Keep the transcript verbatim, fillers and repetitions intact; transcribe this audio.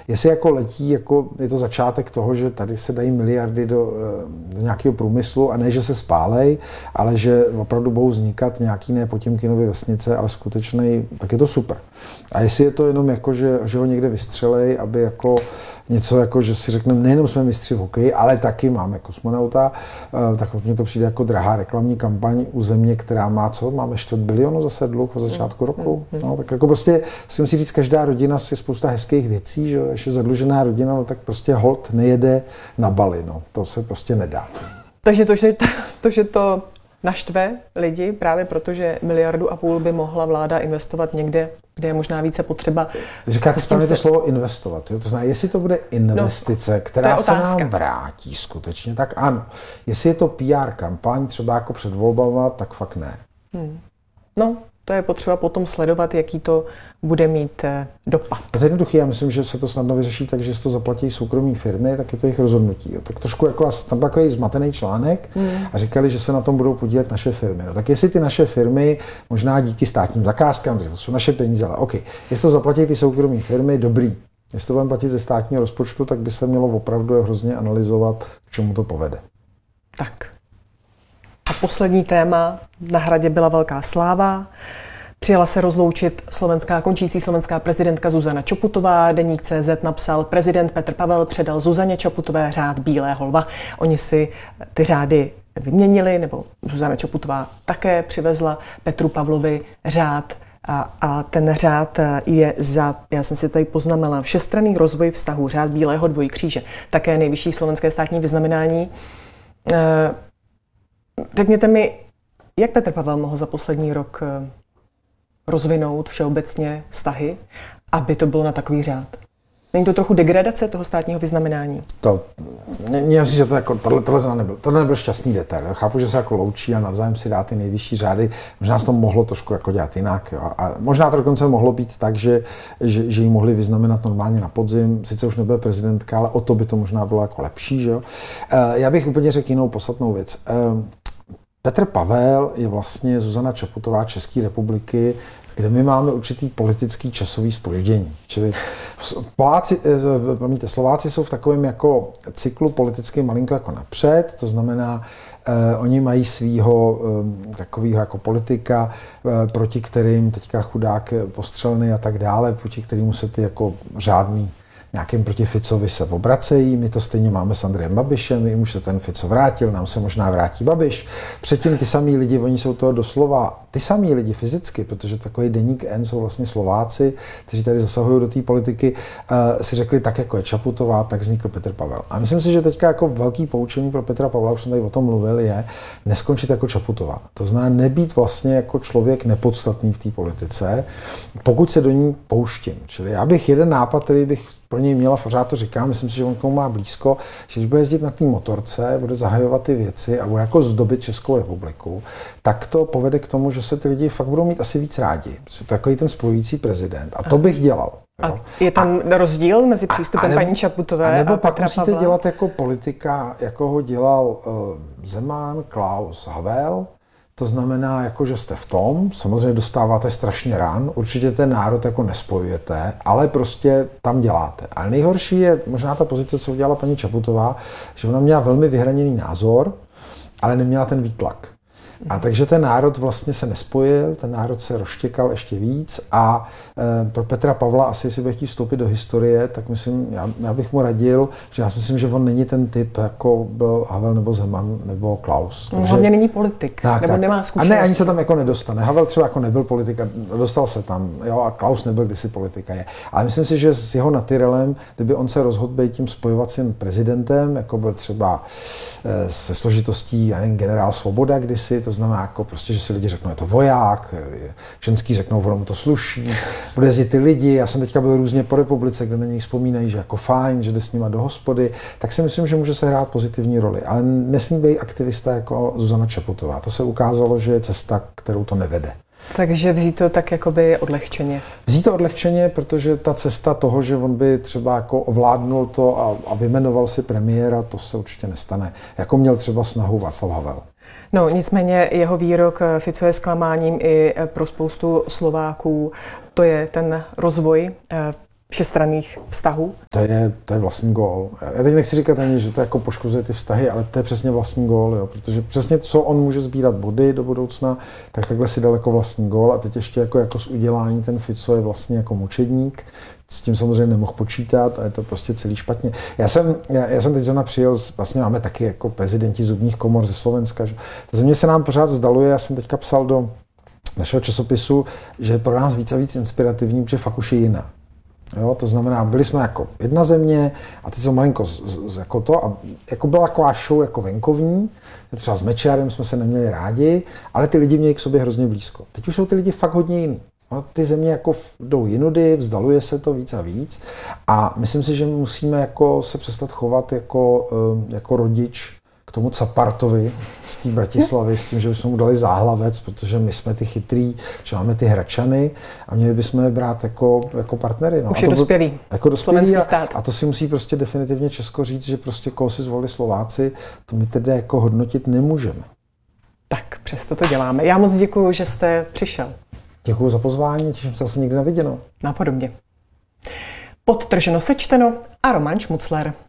jestli jako letí, jako je to začátek toho, že tady se dají miliardy do, do nějakého průmyslu a ne, že se spálej, ale že opravdu budou vznikat nějaký ne Potěmkinovy vesnice, ale skutečný, tak je to super. A jestli je to jenom jako, že, že ho někde vystřelej, aby jako něco jako, že si řekneme, nejenom jsme mistři v hokeji, ale taky máme kosmonauta, tak mně to přijde jako drahá reklamní kampaň u země, která má co? Máme čtvrt bilionu zase dluh v začátku roku. No, tak jako prostě si musí říct, každá rodina je spousta hezkých věcí, že když je zadlužená rodina, no, tak prostě holt nejede na Bali, no. To se prostě nedá. Takže to, že to, že to naštve lidi právě proto, že miliardu a půl by mohla vláda investovat někde, kde je možná více potřeba. Říkáte správně se... to slovo investovat. Jo? To znamená, jestli to bude investice, no, která se nám vrátí skutečně, tak ano. Jestli je to P R kampaň, třeba jako před volbama, tak fakt ne. Hmm. No, to je potřeba potom sledovat, jaký to bude mít dopad. To je jednoduchý, já myslím, že se to snadno vyřeší tak, že se to zaplatí soukromí firmy, tak je to jejich rozhodnutí. Jo. Tak trošku jako tam takový zmatený článek hmm. a říkali, že se na tom budou podílet naše firmy. No, tak jestli ty naše firmy, možná díky státním zakázkám, to jsou naše peníze, ale OK, jestli to zaplatí ty soukromí firmy, dobrý. Jestli to budeme platit ze státního rozpočtu, tak by se mělo opravdu hrozně analyzovat, k čemu to povede. Tak. A poslední téma, na Hradě byla velká sláva. Přijala se rozloučit slovenská, končící slovenská prezidentka Zuzana Čaputová. Deník tečka cé zet napsal, prezident Petr Pavel předal Zuzaně Čaputové řád Bílého lva. Oni si ty řády vyměnili, nebo Zuzana Čaputová také přivezla Petru Pavlovi řád. A, a ten řád je za, já jsem si tady poznamenala, všestranný rozvoj vztahu, řád Bílého dvojkříže. Také nejvyšší slovenské státní vyznamenání. E, řekněte mi, jak Petr Pavel mohl za poslední rok rozvinout všeobecně vztahy, aby to bylo na takový řád? Není to trochu degradace toho státního vyznamenání? To, já myslím, že to jako, tohle, tohle, nebyl, tohle nebyl šťastný detail. Chápu, že se jako loučí a navzájem si dá ty nejvyšší řády. Možná se to mohlo trošku jako dělat jinak. Jo. A možná to dokonce mohlo být tak, že, že, že ji mohli vyznamenat normálně na podzim. Sice už nebyla prezidentka, ale o to by to možná bylo jako lepší. Že jo. Já bych úplně řekl jinou podstatnou věc. Petr Pavel je vlastně Zuzana Čaputová České republiky, kde my máme určitý politický časový zpoždění. Čili Poláci, promiňte, Slováci jsou v takovém jako cyklu politicky malinko jako napřed, to znamená, eh, oni mají svýho eh, takového jako politika, eh, proti kterým teďka chudák postřelený a tak dále, proti kterým se ty jako řádný nějakým proti Ficovi se obracejí, my to stejně máme s Andrejem Babišem, my už se ten Fico vrátil, nám se možná vrátí Babiš. Předtím ty samý lidi, oni jsou to doslova, ty samý lidi fyzicky, protože takový Deník N jsou vlastně Slováci, kteří tady zasahují do té politiky, uh, si řekli tak, jako je Čaputová, tak vznikl Petr Pavel. A myslím si, že teďka jako velký poučení pro Petra Pavla, už jsem tady o tom mluvil, je neskončit jako Čaputová. To znamená nebýt vlastně jako člověk nepodstatný v té politice, pokud se do ní pouštím. Čili já bych jeden nápad, který bych pro něj měla, pořád to říkám, myslím si, že on k tomu má blízko, že když bude jezdit na té motorce, bude zahajovat ty věci a bude jako zdobit Českou republiku, tak to povede k tomu, že se ty lidi fakt budou mít asi víc rádi. To je takový ten spojující prezident. A to bych dělal. A je tam a, rozdíl mezi přístupem a nebo, paní Čaputové a, nebo a pak Petra musíte Pavla? dělat jako politika, jako ho dělal uh, Zeman, Klaus, Havel. To znamená, jako, že jste v tom, samozřejmě dostáváte strašně ran, určitě ten národ jako nespojujete, ale prostě tam děláte. A nejhorší je možná ta pozice, co udělala paní Čaputová, že ona měla velmi vyhraněný názor, ale neměla ten výtlak. A takže ten národ vlastně se nespojil, ten národ se rozštěkal ještě víc a e, pro Petra Pavla asi, jestli bude chtít vstoupit do historie, tak myslím, já, já bych mu radil, že já si myslím, že on není ten typ, jako byl Havel nebo Zeman nebo Klaus. No, hlavně není politik, tak, nebo tak. Nemá zkušenost. A ne, ani se tam jako nedostane. Havel třeba jako nebyl politik, dostal se tam, jo, a Klaus nebyl kdysi politika je. Ale myslím si, že s jeho natyrelem, kdyby on se rozhodl být tím spojovacím prezidentem, jako byl třeba e, se složitostí, já nevím, generál Svoboda kdysi, to znamená jako prostě, že si lidi řeknou, je to voják, ženský řeknou, ono mu to sluší, bude jezdit ty lidi. Já jsem teďka byl různě po republice, kde na něj vzpomínají, že jako fajn, že jde s nima do hospody, tak si myslím, že může se hrát pozitivní roli. Ale nesmí být aktivista jako Zuzana Čaputová. To se ukázalo, že je cesta, kterou to nevede. Takže vzít to tak jakoby odlehčeně. Vzít to odlehčeně, protože ta cesta toho, že on by třeba jako ovládnul to a, a vymenoval si premiéra, to se určitě nestane. Jako měl třeba snahu Václav Havel. No, nicméně jeho výrok Fico je zklamáním i pro spoustu Slováků. To je ten rozvoj všestranných vztahů? To je, to je vlastní gól. Já teď nechci říkat ani, že to jako poškozuje ty vztahy, ale to je přesně vlastní gól, jo, protože přesně co on může sbírat body do budoucna, tak takhle si dal jako vlastní gól a teď ještě jako, jako z udělání ten Fico je vlastně jako mučedník. S tím samozřejmě nemohl počítat a je to prostě celý špatně. Já jsem, já, já jsem teď zrovna přijel, vlastně máme taky jako prezidenti zubních komor ze Slovenska, že ta země se nám pořád vzdaluje, já jsem teďka psal do našeho časopisu, že je pro nás víc a víc inspirativní, protože fakt už je jiná. Jo, to znamená, byli jsme jako jedna země a teď jsou malinko z, z, jako to a jako byla taková show jako venkovní, třeba s Mečiarem jsme se neměli rádi, ale ty lidi měli k sobě hrozně blízko. Teď už jsou ty lidi fakt hodně jiný. No, ty země jako jdou jinudy, vzdaluje se to víc a víc a myslím si, že musíme jako se přestat chovat jako, jako rodič k tomu Capartovi z té Bratislavy s tím, že bychom mu dali záhlavec, protože my jsme ty chytrý, že máme ty Hradčany a měli bychom je brát jako, jako partnery. No. Už je dospělý. Jako dospělý a, stát. a to si musí prostě definitivně Česko říct, že prostě koho si zvolili Slováci, to my tedy jako hodnotit nemůžeme. Tak, přesto to děláme. Já moc děkuju, že jste přišel. Děkuju za pozvání, těším se zase někdy na viděnou. Napodobně. Podtrženo sečteno a Roman Šmucler.